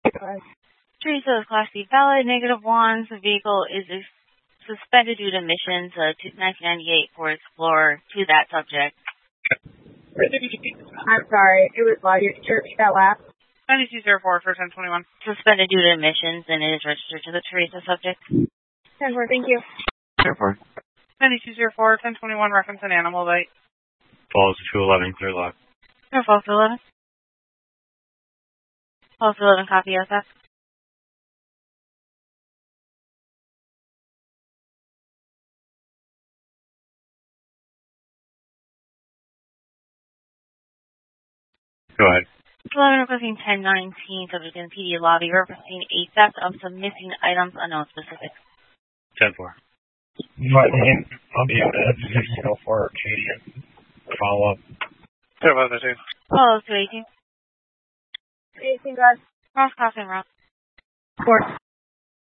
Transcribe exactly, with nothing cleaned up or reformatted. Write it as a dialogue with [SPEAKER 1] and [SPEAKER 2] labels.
[SPEAKER 1] Teresa is Class C valid, negative one. The vehicle is suspended due to emissions uh, to nineteen ninety-eight Ford Explorer to that subject.
[SPEAKER 2] I'm sorry, it was loud. You could repeat that last?
[SPEAKER 3] ninety-two oh four for ten twenty-one.
[SPEAKER 1] Suspended due to emissions and it is registered to the Teresa subject.
[SPEAKER 2] ten four, thank you.
[SPEAKER 4] ten four.
[SPEAKER 3] ninety-two oh four, ten twenty-one, reference an animal bite.
[SPEAKER 5] Falls two eleven, clear log.
[SPEAKER 1] No, false eleven. False eleven, copy S F.
[SPEAKER 5] Go ahead.
[SPEAKER 1] eleven requesting ten nineteen, subject in P D lobby, referencing a theft of some missing items, unknown specifics.
[SPEAKER 5] ten four.
[SPEAKER 6] My name, I'll be able to video for Arcadia. Follow up.
[SPEAKER 3] ten five two.
[SPEAKER 1] Follow two eighteen.
[SPEAKER 2] eighteen, guys.
[SPEAKER 1] Ross crossing route.
[SPEAKER 2] Four.